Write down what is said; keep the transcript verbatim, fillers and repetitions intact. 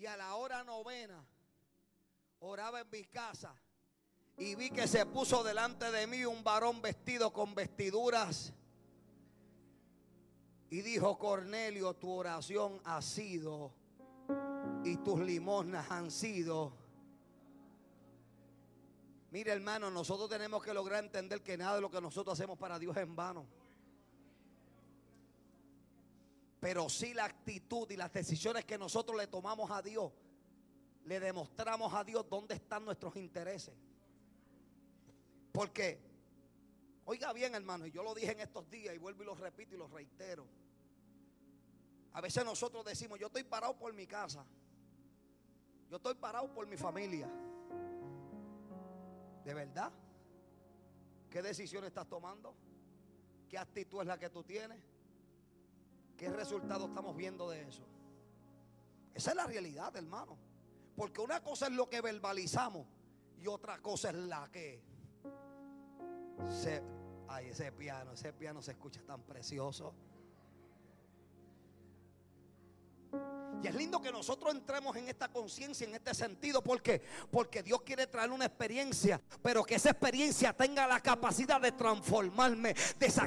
a la hora novena oraba en mi casa y vi que se puso delante de mí un varón vestido con vestiduras y dijo: Cornelio, tu oración ha sido y tus limosnas han sido. Mire, hermano, nosotros tenemos que lograr entender que nada de lo que nosotros hacemos para Dios es en vano. Pero sí la actitud y las decisiones que nosotros le tomamos a Dios, le demostramos a Dios dónde están nuestros intereses. Porque, oiga bien, hermano, y yo lo dije en estos días y vuelvo y lo repito y lo reitero. A veces nosotros decimos: yo estoy parado por mi casa, yo estoy parado por mi familia. ¿De verdad? ¿Qué decisión estás tomando? ¿Qué actitud es la que tú tienes? ¿Qué resultado estamos viendo de eso? Esa es la realidad, hermano. Porque una cosa es lo que verbalizamos y otra cosa es la que se... Ay, ese piano, ese piano se escucha tan precioso. Y es lindo que nosotros entremos en esta conciencia, en este sentido. ¿Por qué? Porque Dios quiere traer una experiencia, pero que esa experiencia tenga la capacidad de transformarme, de sacar